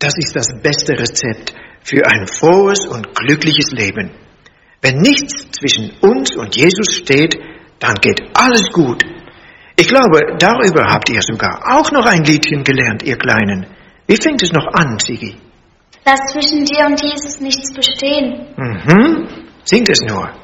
Das ist das beste Rezept für ein frohes und glückliches Leben. Wenn nichts zwischen uns und Jesus steht, dann geht alles gut. Ich glaube, darüber habt ihr sogar auch noch ein Liedchen gelernt, ihr Kleinen. Wie fängt es noch an, Sigi? Lass zwischen dir und Jesus nichts bestehen. Singt es nur.